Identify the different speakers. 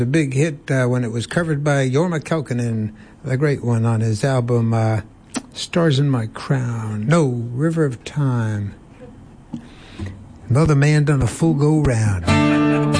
Speaker 1: A big hit when it was covered by Jorma Kaukonen, the great one, on his album Stars in My Crown. No, River of Time. Another man done a full go round.